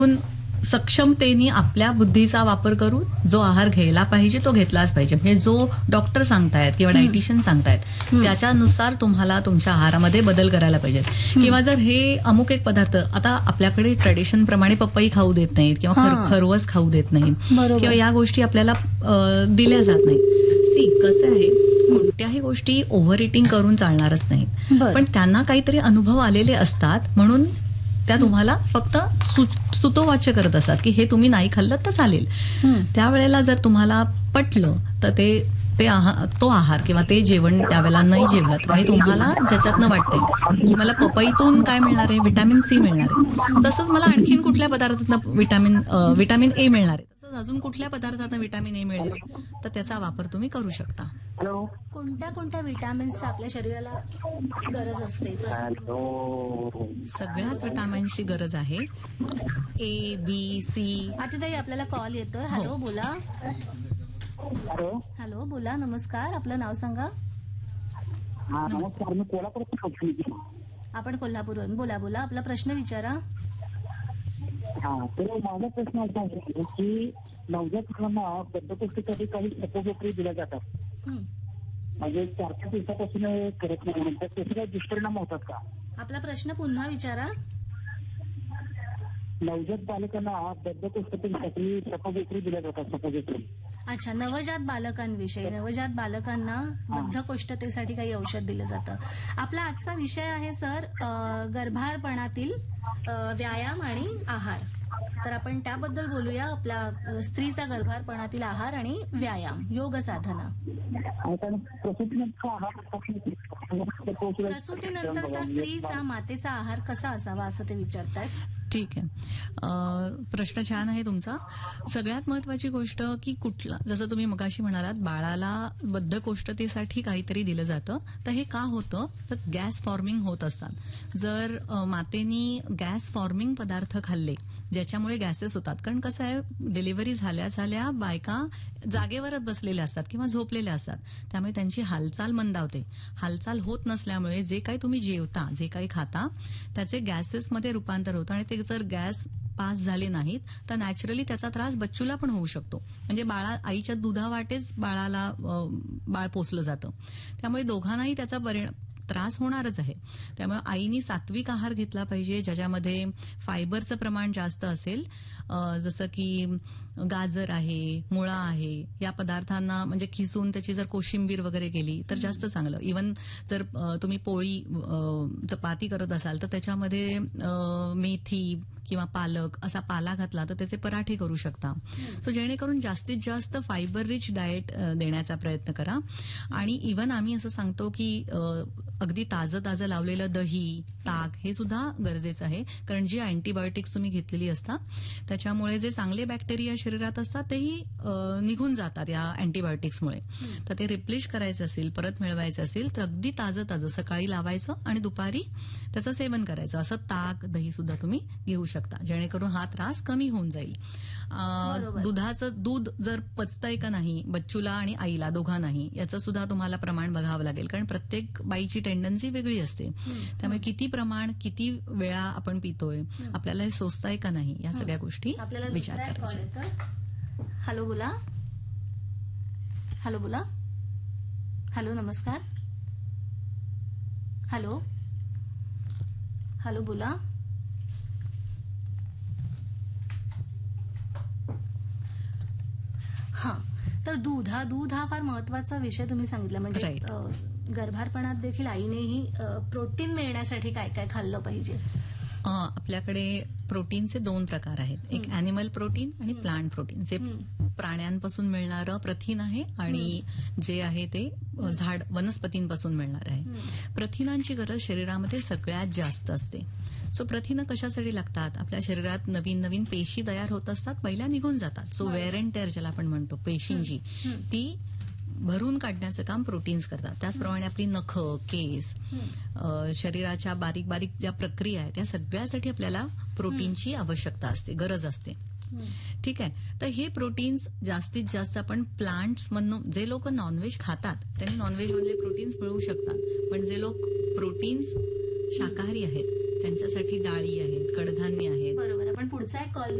सक्षमतेने आपल्या बुद्धीचा वापर करून जो आहार घ्यायला पाहिजे तो घेतलाच पाहिजे. म्हणजे जो डॉक्टर सांगतायत किंवा डायटिशियन सांगतायत त्याच्यानुसार तुम्हाला तुमच्या आहारामध्ये बदल करायला पाहिजेत. किंवा जर हे अमुक एक पदार्थ, आता आपल्याकडे ट्रेडिशन प्रमाणे पपई खाऊ देत नाहीत किंवा खरवस खाऊ देत नाहीत किंवा या गोष्टी आपल्याला दिल्या जात नाहीत. सी कसं आहे, कोणत्याही गोष्टी ओव्हर इटिंग करून चालणारच नाहीत, पण त्यांना काहीतरी अनुभव आलेले असतात म्हणून त्या तुम्हाला फक्त सुतोवाच्य करत असतात की हे तुम्ही नाही खाल्लं तर चालेल. त्यावेळेला जर तुम्हाला पटलं तर तो आहार किंवा ते जेवण त्यावेळेला नाही जेवत आणि तुम्हाला ज्याच्यातनं वाटतंय की मला पपईतून काय मिळणार आहे, व्हिटॅमिन सी मिळणार आहे, तसंच मला आणखीन कुठल्या पदार्थातनं व्हिटॅमिन ए मिळणार आहे, तसंच अजून कुठल्या पदार्थातनं व्हिटॅमिन ए मिळेल तर त्याचा वापर तुम्ही करू शकता. कोणत्या कोणत्या विटॅमिन्स आपल्या शरीराला गरज असते? सगळ्याच विटॅमिन्सची गरज आहे. ए, बी, सी. आता ताई आपल्याला कॉल येतोय. हॅलो बोला. हॅलो बोला. नमस्कार, आपलं नाव सांगा. नमस्कार, मी कोल्हापूर. आपण कोल्हापूरवरून. बोला बोला, आपला प्रश्न विचारा. तर माझा प्रश्न असा आहे की नवजात मुलांना बद्धकोष्ठीसाठी काही सपोजिटरी दिल्या जातात, म्हणजे 4-5 दिवसापासून करत नाही म्हणून, त्याचे काही दुष्परिणाम होतात का? आपला प्रश्न पुन्हा विचारा. नवजात बालकांना बद्धकोष्ठीसाठी सपोजिटरी दिल्या जातात, सपोजिटरी. अच्छा, नवजात बालकांविषयी. नवजात बालकांना बद्धकोष्ठतेसाठी काही औषध दिलं जातं. आपला आजचा विषय आहे सर गर्भारपणातील व्यायाम आणि आहार. तर आपण त्याबद्दल बोलूया. आपला स्त्रीचा गर्भारपणातील आहार आणि व्यायाम, योग साधना. प्रसूतीनंतरचा स्त्रीचा मातेचा आहार कसा असावा असं ते विचारतात. ठीक आहे, प्रश्न छान आहे तुमचा. सगळ्यात महत्वाची गोष्ट की कुठला, जसं तुम्ही मगाशी म्हणालात बाळाला बद्धकोष्ठतेसाठी काहीतरी दिलं जातं, तर हे का होतं तर गॅस फॉर्मिंग होत असतात. जर मातेनी गॅस फॉर्मिंग पदार्थ खाल्ले ज्याच्यामुळे गॅसेस होतात, कारण कसं आहे डिलिव्हरी झाल्या बायका जागेवरच बसलेल्या असतात किंवा झोपलेल्या असतात, त्यामुळे त्यांची हालचाल मंदावते. हालचाल होत नसल्यामुळे जे काही तुम्ही जेवता, जे काही खाता त्याचे गॅसेसमध्ये रूपांतर होतं आणि ते जर गॅस पास झाले नाहीत तर नॅचरली त्याचा त्रास बच्चूला पण होऊ शकतो. म्हणजे आईच्या दुधावाटेच बाळ पोसलं जातं, त्यामुळे दोघांनाही त्याचा त्रास होणारच आहे. त्यामुळे आईनी सात्विक आहार घेतला पाहिजे ज्याच्यामध्ये फायबरचं प्रमाण जास्त असेल, जसं की गाजर आहे, मुळा आहे, या पदार्थांना म्हणजे खिसून त्याची जर कोशिंबीर वगैरे केली तर जास्त चांगलं. इव्हन जर तुम्ही पोळी चपाती करत असाल तर त्याच्यामध्ये मेथी किंवा पालक असा पाला घातला तर त्याचे पराठे करू शकता. सो जेणेकरून जास्तीत जास्त फायबर रिच डाएट देण्याचा प्रयत्न करा. आणि इव्हन आम्ही असं सांगतो की अगदी ताजं लावलेलं दही, ताक हे सुद्धा गरजेचं आहे, कारण जी अँटीबायोटिक्स तुम्ही घेतलेली असतात त्याच्यामुळे जे चांगले बॅक्टेरिया शरीरात असतात तेही निघून जातात या अँटीबायोटिक्समुळे. तर ते रिप्लेस करायचं असेल, परत मिळवायचं असेल तर अगदी ताजं सकाळी लावायचं आणि दुपारी त्याचं सेवन करायचं. असं ताक, दही सुद्धा तुम्ही घेऊ शकता जेणेकरून हा त्रास कमी होऊन जाईल. दूध जर पचतंय का नाही बच्चूला आणि आईला दोघांनाही याचं सुद्धा तुम्हाला प्रमाण बघावं लागेल, कारण प्रत्येक बाईची टेंडन्सी वेगळी असते. त्यामुळे किती प्रमाण, किती वेळा आपण पितोय, आपल्याला हे सोसताय का नाही, या सगळ्या गोष्टी विचार करायच्या. हॅलो बोला. हॅलो बोला. हॅलो नमस्कार. हॅलो हॅलो बोला. तर दूध हा फार महत्वाचा विषय तुम्ही सांगितला. म्हणजे गर्भारपणात देखील आईनेही प्रोटीन मिळण्यासाठी काय काय खाल्लं पाहिजे? आपल्याकडे प्रोटीनचे 2 प्रकार आहेत, एक अॅनिमल प्रोटीन आणि प्लांट प्रोटीन. जे प्राण्यांपासून मिळणारं प्रथिन आहे आणि जे आहे ते वनस्पतींपासून मिळणार आहे. प्रथिनांची गरज शरीरामध्ये सगळ्यात जास्त असते. सो प्रथिनं कशासाठी लागतात? आपल्या शरीरात नवीन नवीन पेशी तयार होत असतात, पहिल्या निघून जातात. सो वेअर अँड टेअर ज्याला आपण म्हणतो, पेशींची ती भरून काढण्याचं काम प्रोटीन्स करतात. त्याचप्रमाणे आपली नखं, केस, शरीराच्या बारीक बारीक ज्या प्रक्रिया आहेत त्या सगळ्यासाठी आपल्याला प्रोटीनची आवश्यकता असते, गरज असते. ठीक आहे, तर हे प्रोटीन्स जास्तीत जास्त आपण प्लांट्स मधून, जे लोक नॉनव्हेज खातात त्यांनी नॉनव्हेज मधले प्रोटीन्स मिळवू शकतात, पण जे लोक प्रोटीन्स शाकाहारी आहेत त्यांच्यासाठी डाळी आहेत, कडधान्य आहेत. बरोबर. पण पुढचा एक कॉल